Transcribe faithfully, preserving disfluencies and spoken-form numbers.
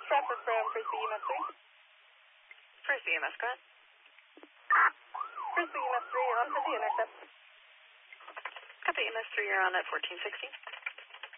traffic from Frisbee E M S three. Frisbee E M S, go ahead. Frisbee E M S three, on to the intercept. Copy, E M S three, you're on at fourteen sixty.